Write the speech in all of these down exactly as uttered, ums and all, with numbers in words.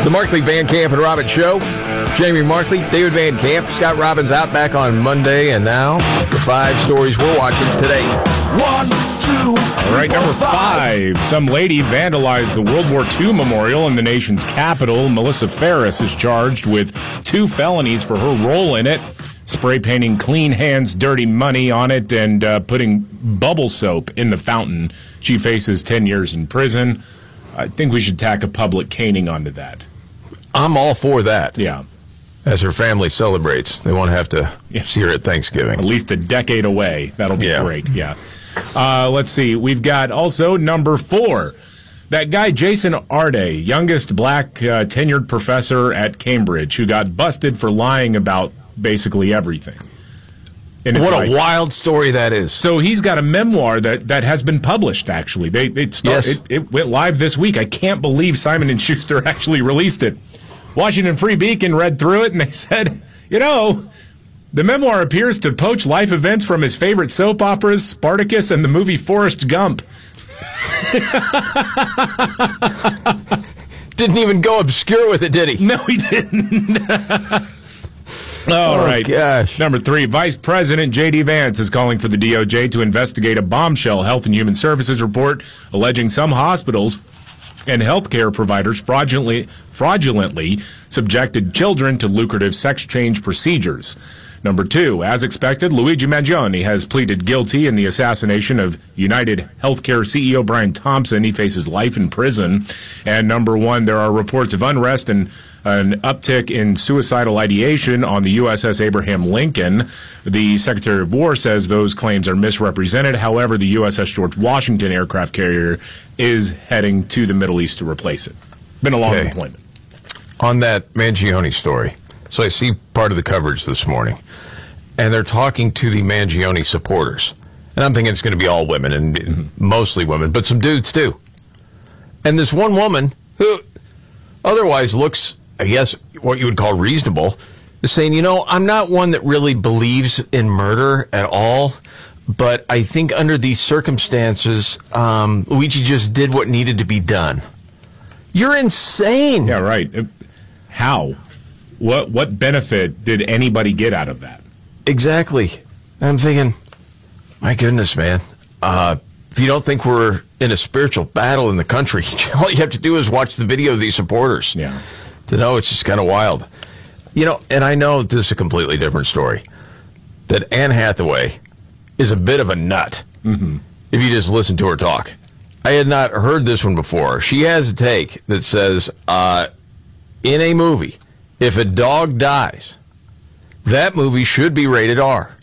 The Markley, Van Camp, and Robbins Show. Jamie Markley, David Van Camp, Scott Robbins out back on Monday, and now the five stories we're watching today. One, two, All right, number five. Some lady vandalized the World War Two memorial in the nation's capital. Melissa Ferris is charged with two felonies for her role in it. Spray painting Clean Hands, Dirty Money on it and uh, putting bubble soap in the fountain. She faces ten years in prison. I think we should tack a public caning onto that. I'm all for that. Yeah. As her family celebrates, they won't have to Yeah. see her at Thanksgiving. At least a decade away. That'll be Yeah. great. Yeah. Uh, let's see. We've got also number four. That guy, Jason Arde, youngest black uh, tenured professor at Cambridge, who got busted for lying about basically everything. in his What life. a wild story that is. So he's got a memoir that, that has been published, actually. They it, start, Yes. it it went live this week. I can't believe Simon and Schuster actually released it. Washington Free Beacon read through it, and they said, you know, the memoir appears to poach life events from his favorite soap operas, Spartacus and the movie Forrest Gump. Didn't even go obscure with it, did he? No, he didn't. All Oh, right. gosh. Number three, Vice President J D. Vance is calling for the D O J to investigate a bombshell Health and Human Services report alleging some hospitals and healthcare providers fraudulently, fraudulently subjected children to lucrative sex change procedures. Number two, as expected, Luigi Mangione has pleaded guilty in the assassination of United Healthcare C E O Brian Thompson. He faces life in prison. And number one, there are reports of unrest and an uptick in suicidal ideation on the U S S Abraham Lincoln. The Secretary of War says those claims are misrepresented. However, the U S S George Washington aircraft carrier is heading to the Middle East to replace it. Been a long Okay. deployment. On that Mangione story, so I see part of the coverage this morning, and they're talking to the Mangione supporters. And I'm thinking it's going to be all women, and mm-hmm. mostly women, but some dudes too. And this one woman, who otherwise looks, I guess, what you would call reasonable, is saying, you know, I'm not one that really believes in murder at all, but I think under these circumstances, um, Luigi just did what needed to be done. You're insane. Yeah, right. Uh, How? What what benefit did anybody get out of that? Exactly. I'm thinking, my goodness, man. Uh, if you don't think we're in a spiritual battle in the country, all you have to do is watch the video of these supporters. Yeah. To know it's just kind of wild. You know, and I know this is a completely different story, that Anne Hathaway is a bit of a nut, mm-hmm. if you just listen to her talk. I had not heard this one before. She has a take that says, uh, in a movie, if a dog dies, that movie should be rated R.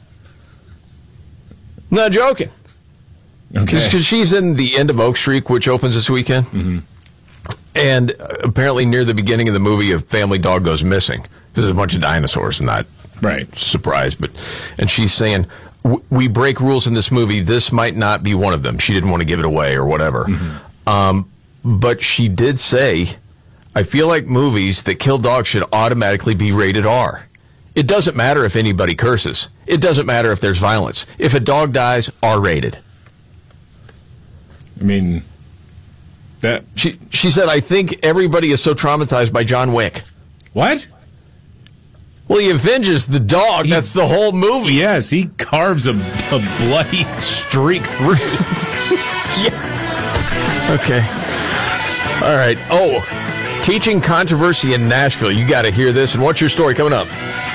I'm not joking. Because Okay. she's in the end of Oak Street, which opens this weekend. Mm-hmm. And uh, apparently near the beginning of the movie, a family dog goes missing. There's a bunch of dinosaurs. I'm not Right. surprised. But, and she's saying, we break rules in this movie. This might not be one of them. She didn't want to give it away or whatever. Mm-hmm. Um, but she did say, I feel like movies that kill dogs should automatically be rated R. It doesn't matter if anybody curses. It doesn't matter if there's violence. If a dog dies, R-rated. I mean, that. She she said, I think everybody is so traumatized by John Wick. What? Well, he avenges the dog. He- That's the whole movie. Yes, he carves a, a bloody streak through. Okay. All right. Oh, teaching controversy in Nashville. You got to hear this. And what's your story coming up?